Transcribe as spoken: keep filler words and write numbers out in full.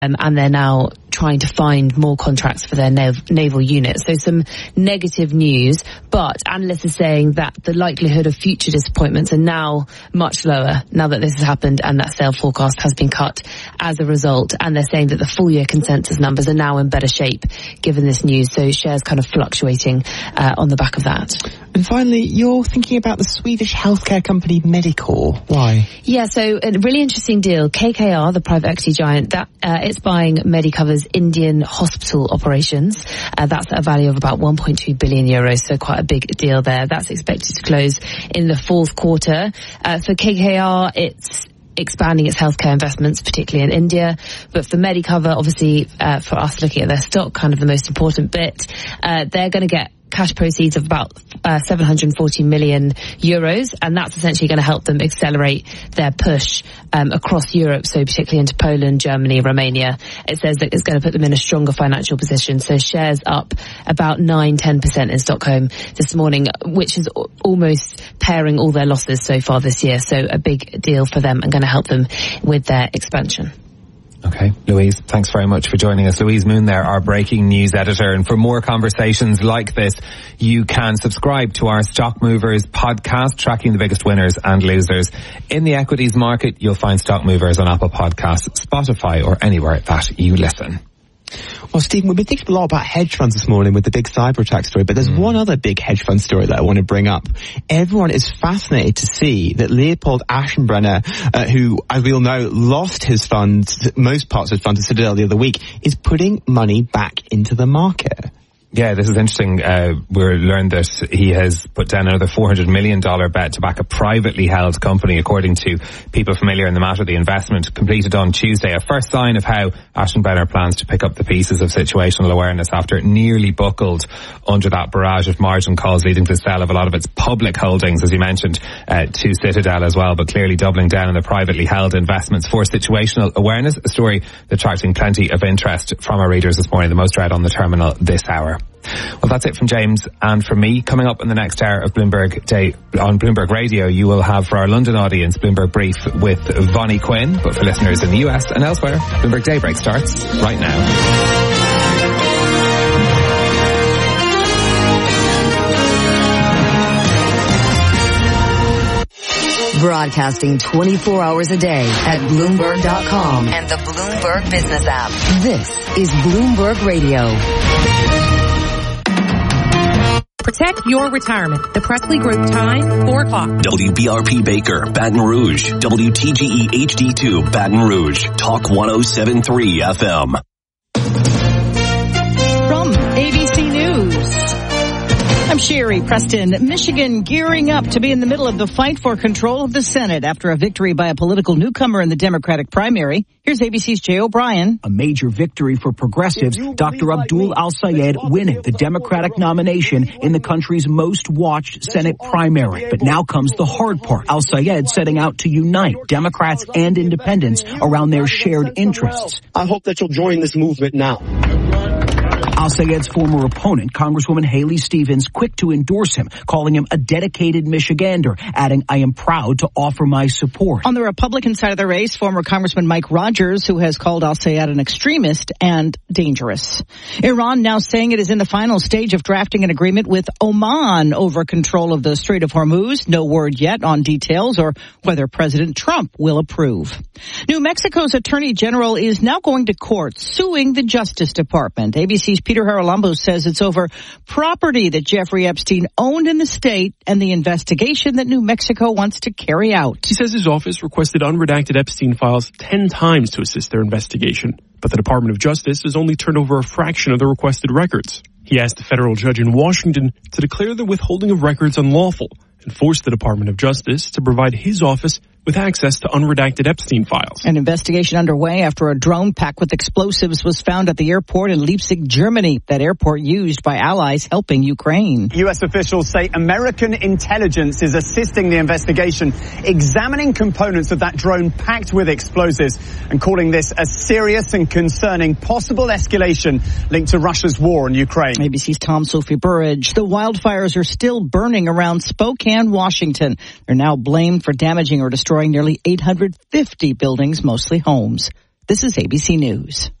Um, and they're now trying to find more contracts for their nav- naval units. So some negative news, but analysts are saying that the likelihood of future disappointments are now much lower now that this has happened and that sale forecast has been cut as a result. And they're saying that the full year consensus numbers are now in better shape given this news. So shares kind of fluctuating uh, on the back of that. And finally, you're thinking about the Swedish healthcare company Medicor. Why? Yeah, so a really interesting deal. K K R, the private equity giant, that uh, it's buying Medicover's Indian hospital operations. Uh, that's at a value of about one point two billion euros, so quite a big deal there. That's expected to close in the fourth quarter. Uh, for K K R, it's expanding its healthcare investments, particularly in India. But for Medicover, obviously, uh, for us looking at their stock, kind of the most important bit, uh, they're going to get cash proceeds of about uh, seven hundred forty million euros, and that's essentially going to help them accelerate their push um, across Europe, so particularly into Poland, Germany, Romania. It says that it's going to put them in a stronger financial position. So shares up about nine to ten percent in Stockholm this morning, which is almost pairing all their losses so far this year. So a big deal for them and going to help them with their expansion. Okay, Louise, thanks very much for joining us. Louise Moon there, our breaking news editor. And for more conversations like this, you can subscribe to our Stock Movers podcast, tracking the biggest winners and losers in the equities market. You'll find Stock Movers on Apple Podcasts, Spotify, or anywhere that you listen. Well, Stephen, we've been thinking a lot about hedge funds this morning with the big cyber attack story, but there's mm. one other big hedge fund story that I want to bring up. Everyone is fascinated to see that Leopold Aschenbrenner, uh, who, as we all know, lost his funds, most parts of his fund to Citadel the other week, is putting money back into the market. Yeah, this is interesting. Uh, we learned that he has put down another four hundred million dollars bet to back a privately held company, according to people familiar in the matter. The investment completed on Tuesday, a first sign of how Aschenbrenner plans to pick up the pieces of situational awareness after it nearly buckled under that barrage of margin calls, leading to the sale of a lot of its public holdings, as you mentioned, uh, to Citadel as well, but clearly doubling down on the privately held investments for situational awareness, a story attracting plenty of interest from our readers this morning, the most read on the terminal this hour. Well, that's it from James and from me. Coming up in the next hour of Bloomberg Day on Bloomberg Radio, you will have for our London audience Bloomberg Brief with Vonnie Quinn. But for listeners in the U S and elsewhere, Bloomberg Daybreak starts right now. Broadcasting twenty-four hours a day at Bloomberg dot com and the Bloomberg Business app. This is Bloomberg Radio. Protect your retirement. The Presley Group time, four o'clock. W B R P Baker, Baton Rouge. W T G E H D two, Baton Rouge. Talk one oh seven point three F M. From A B C News, I'm Sherry Preston. Michigan gearing up to be in the middle of the fight for control of the Senate after a victory by a political newcomer in the Democratic primary. Here's A B C's Jay O'Brien. A major victory for progressives, Doctor Abdul Al-Sayed winning the Democratic nomination in the country's most watched Senate primary. But now comes the hard part. Al-Sayed setting out to unite Democrats and independents around their shared interests. I hope that you'll join this movement now. Al-Sayed's former opponent, Congresswoman Haley Stevens, quick to endorse him, calling him a dedicated Michigander, adding, I am proud to offer my support. On the Republican side of the race, former Congressman Mike Rogers, who has called Al-Sayed an extremist and dangerous. Iran now saying it is in the final stage of drafting an agreement with Oman over control of the Strait of Hormuz. No word yet on details or whether President Trump will approve. New Mexico's Attorney General is now going to court, suing the Justice Department. A B C's Peter Haralambos says it's over property that Jeffrey Epstein owned in the state and the investigation that New Mexico wants to carry out. He says his office requested unredacted Epstein files ten times to assist their investigation, but the Department of Justice has only turned over a fraction of the requested records. He asked a federal judge in Washington to declare the withholding of records unlawful and force the Department of Justice to provide his office with access to unredacted Epstein files. An investigation underway after a drone packed with explosives was found at the airport in Leipzig, Germany. That airport used by allies helping Ukraine. U S officials say American intelligence is assisting the investigation, examining components of that drone packed with explosives and calling this a serious and concerning possible escalation linked to Russia's war on Ukraine. A B C's Tom Sophie Burridge. The wildfires are still burning around Spokane, Washington. They're now blamed for damaging or destroying nearly eight hundred fifty buildings, mostly homes. This is A B C News.